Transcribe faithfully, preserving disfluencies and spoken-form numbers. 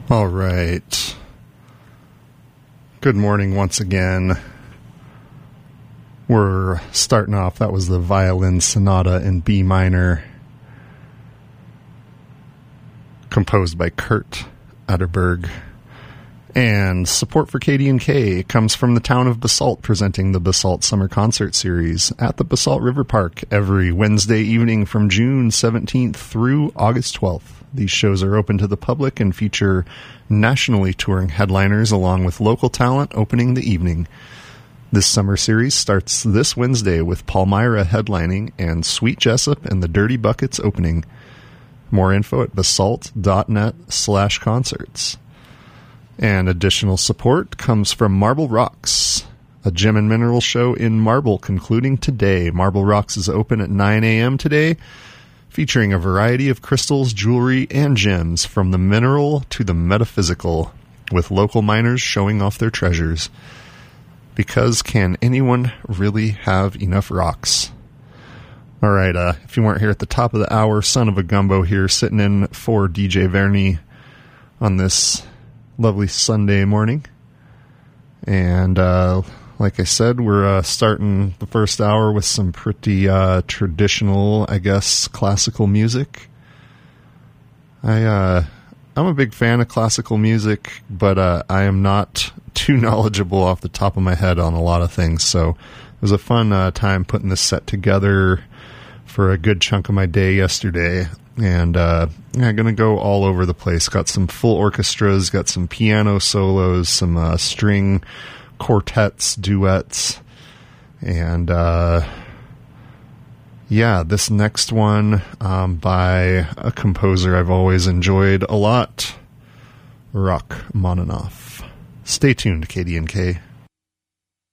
All right. Good morning once again. We're starting off. That was the Violin Sonata in B minor, composed by Kurt Atterberg. And support for K D and K comes from the town of Basalt, presenting the Basalt Summer Concert Series at the Basalt River Park every Wednesday evening from June seventeenth through August twelfth. These shows are open to the public and feature nationally touring headliners along with local talent opening the evening. This summer series starts this Wednesday with Palmyra headlining and Sweet Jessup and the Dirty Buckets opening. More info at basalt.net slash concerts. And additional support comes from Marble Rocks, a gem and mineral show in Marble concluding today. Marble Rocks is open at nine a.m. today, featuring a variety of crystals, jewelry, and gems from the mineral to the metaphysical, with local miners showing off their treasures. Because can anyone really have enough rocks? All right, uh, if you weren't here at the top of the hour, Son of a Gumbo here, sitting in for D J Verny on this lovely Sunday morning. And uh, like I said, we're uh, starting the first hour with some pretty uh, traditional, I guess, classical music. I, uh, I'm a big fan of classical music, but uh, I am not too knowledgeable off the top of my head on a lot of things. So it was a fun uh, time putting this set together for a good chunk of my day yesterday. And uh, yeah, I'm going to go all over the place. Got some full orchestras, got some piano solos, some uh, string quartets, duets. And uh, yeah, this next one um, by a composer I've always enjoyed a lot, Rachmaninoff. Stay tuned, K D and K.